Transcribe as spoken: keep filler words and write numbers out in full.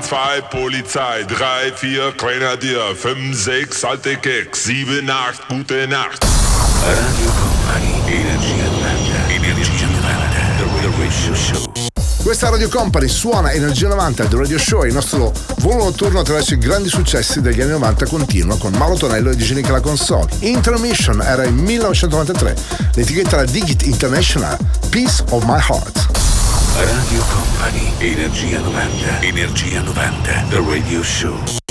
zwei Polizei, drei, vier Grenadier, fünf, sechs alte Keks, sieben, acht gute Nacht. Radio Company, Energia novanta, Energia novanta, The Radio Show. Questa Radio Company suona Energia novanta The Radio Show e il nostro volo notturno attraverso i grandi successi degli anni novanta continua con Mauro Tonello e Digenica la console. Intermission era il millenovecentonovantatré, l'etichetta era Digit International, Piece of My Heart. Radio Company, Energia novanta, Energia novanta, The Radio Show.